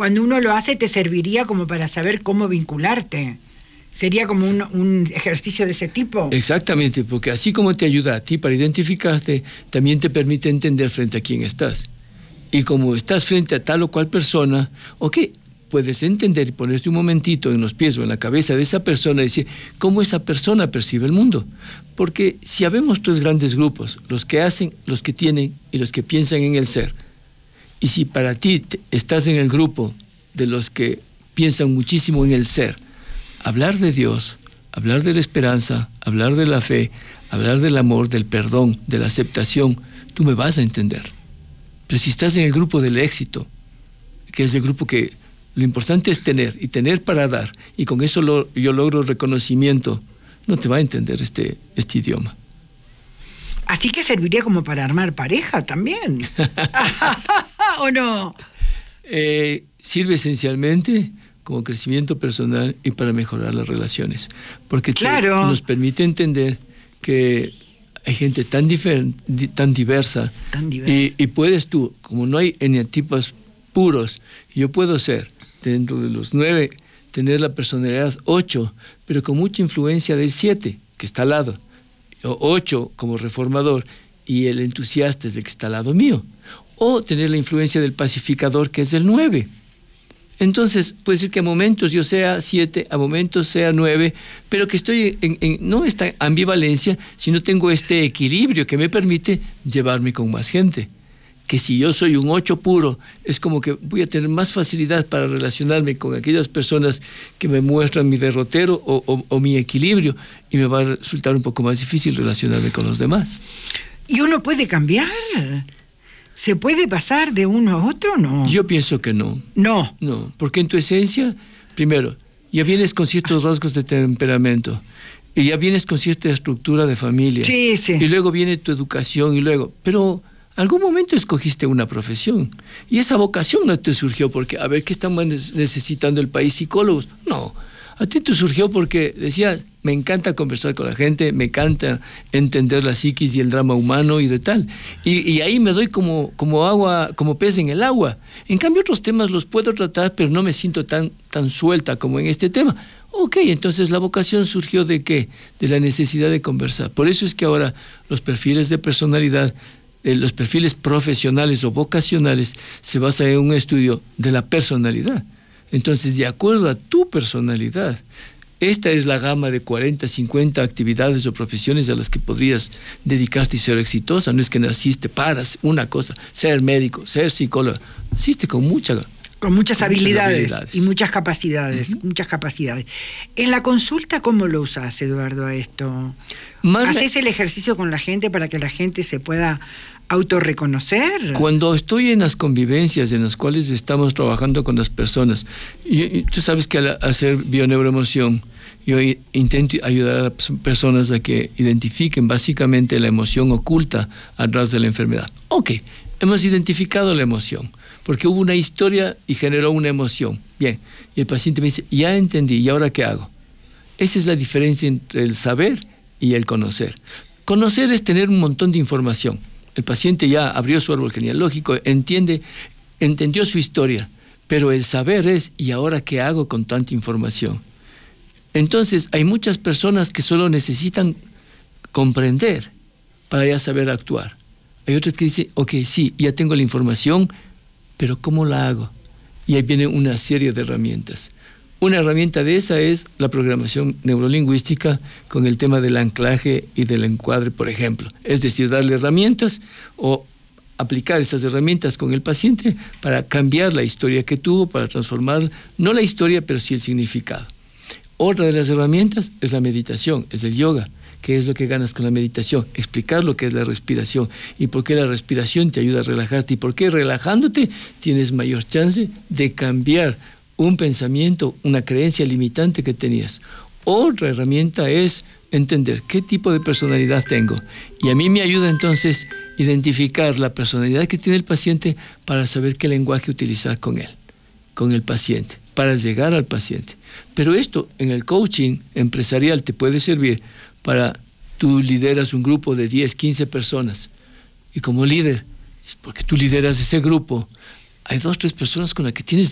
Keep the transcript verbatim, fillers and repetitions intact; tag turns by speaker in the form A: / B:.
A: cuando uno lo hace te serviría como para saber cómo vincularte. ¿Sería como un, un ejercicio de ese tipo?
B: Exactamente, porque así como te ayuda a ti para identificarte, también te permite entender frente a quién estás. Y como estás frente a tal o cual persona, ok, puedes entender y ponerte un momentito en los pies o en la cabeza de esa persona y decir cómo esa persona percibe el mundo. Porque si habemos tres grandes grupos, los que hacen, los que tienen y los que piensan en el ser, y si para ti te, estás en el grupo de los que piensan muchísimo en el ser, hablar de Dios, hablar de la esperanza, hablar de la fe, hablar del amor, del perdón, de la aceptación, tú me vas a entender. Pero si estás en el grupo del éxito, que es el grupo que lo importante es tener y tener para dar, y con eso lo, yo logro reconocimiento, no te va a entender este, este idioma.
A: Así que serviría como para armar pareja también. ¿O no?
B: Eh, sirve esencialmente como crecimiento personal y para mejorar las relaciones. Porque
A: claro.
B: te, nos permite entender que hay gente tan, difer, tan diversa.
A: Tan diversa.
B: Y, y puedes tú, como no hay eneatipos puros, yo puedo ser, dentro de los nueve, tener la personalidad ocho, pero con mucha influencia del siete, que está al lado. O ocho como reformador, y el entusiasta es el que está al lado mío. O tener la influencia del pacificador, que es el nueve. Entonces, puede ser que a momentos yo sea siete, a momentos sea nueve, pero que estoy en, en no esta ambivalencia, sino tengo este equilibrio que me permite llevarme con más gente. Que si yo soy un ocho puro, es como que voy a tener más facilidad para relacionarme con aquellas personas que me muestran mi derrotero o, o, o mi equilibrio, y me va a resultar un poco más difícil relacionarme con los demás.
A: ¿Y uno puede cambiar? ¿Se puede pasar de uno a otro o no?
B: Yo pienso que no.
A: No.
B: No, porque en tu esencia, primero, ya vienes con ciertos rasgos de temperamento, y ya vienes con cierta estructura de familia.
A: Sí, sí.
B: Y luego viene tu educación, y luego, pero algún momento escogiste una profesión, y esa vocación no te surgió porque, a ver, ¿qué estamos necesitando el país? ¿Psicólogos? No. A ti te surgió porque decías, me encanta conversar con la gente, me encanta entender la psiquis y el drama humano y de tal. Y, y ahí me doy como, como agua, como pez en el agua. En cambio, otros temas los puedo tratar, pero no me siento tan, tan suelta como en este tema. Ok, entonces la vocación surgió ¿de qué? De la necesidad de conversar. Por eso es que ahora los perfiles de personalidad, eh, los perfiles profesionales o vocacionales, se basan en un estudio de la personalidad. Entonces, de acuerdo a tu personalidad, esta es la gama de cuarenta, cincuenta actividades o profesiones a las que podrías dedicarte y ser exitosa. No es que naciste para una cosa, ser médico, ser psicólogo. Naciste con mucha
A: Con muchas, muchas habilidades, habilidades y muchas capacidades, uh-huh. muchas capacidades. En la consulta, ¿cómo lo usas, Eduardo, a esto? Más ¿Haces me... el ejercicio con la gente para que la gente se pueda autorreconocer?
B: Cuando estoy en las convivencias en las cuales estamos trabajando con las personas, y, y tú sabes que al hacer bioneuroemoción, yo intento ayudar a las personas a que identifiquen básicamente la emoción oculta atrás de la enfermedad. Ok, hemos identificado la emoción, porque hubo una historia y generó una emoción. Bien, y el paciente me dice, ya entendí, ¿y ahora qué hago? Esa es la diferencia entre el saber y el conocer. Conocer es tener un montón de información. El paciente ya abrió su árbol genealógico, entiende, entendió su historia, pero el saber es, ¿y ahora qué hago con tanta información? Entonces, hay muchas personas que solo necesitan comprender para ya saber actuar. Hay otras que dicen, ok, sí, ya tengo la información, pero ¿cómo la hago? Y ahí viene una serie de herramientas. Una herramienta de esa es la programación neurolingüística con el tema del anclaje y del encuadre, por ejemplo. Es decir, darle herramientas o aplicar esas herramientas con el paciente para cambiar la historia que tuvo, para transformar, no la historia, pero sí el significado. Otra de las herramientas es la meditación, es el yoga. ¿Qué es lo que ganas con la meditación? Explicar lo que es la respiración y por qué la respiración te ayuda a relajarte y por qué relajándote tienes mayor chance de cambiar un pensamiento, una creencia limitante que tenías. Otra herramienta es entender qué tipo de personalidad tengo. Y a mí me ayuda entonces identificar la personalidad que tiene el paciente para saber qué lenguaje utilizar con él, con el paciente, para llegar al paciente. Pero esto en el coaching empresarial te puede servir para, tú lideras un grupo de diez, quince personas y como líder, porque tú lideras ese grupo, hay dos, tres personas con las que tienes